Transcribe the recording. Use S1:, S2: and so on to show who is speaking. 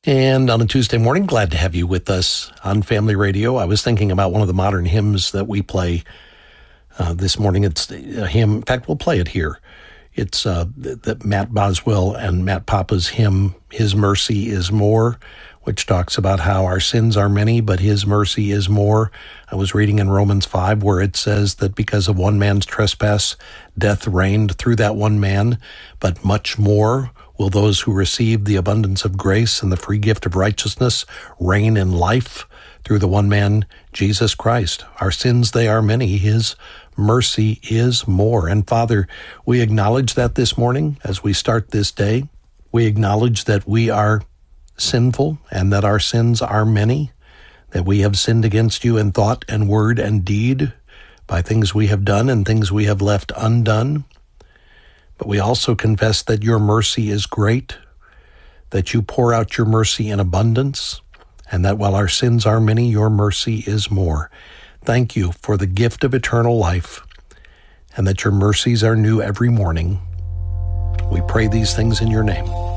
S1: And on a Tuesday morning, glad to have you with us on Family Radio. I was thinking about one of the modern hymns that we play this morning. It's a hymn. In fact, we'll play it here. It's the Matt Boswell and Matt Papa's hymn, His Mercy is More, which talks about how our sins are many, but His mercy is more. I was reading in Romans 5 where it says that because of one man's trespass, death reigned through that one man, but much more will those who receive the abundance of grace and the free gift of righteousness reign in life through the one man, Jesus Christ. Our sins, they are many. His mercy is more. And Father, we acknowledge that this morning as we start this day. We acknowledge that we are sinful and that our sins are many, that we have sinned against you in thought and word and deed by things we have done and things we have left undone. But we also confess that your mercy is great, that you pour out your mercy in abundance, and that while our sins are many, your mercy is more. Thank you for the gift of eternal life, and that your mercies are new every morning. We pray these things in your name.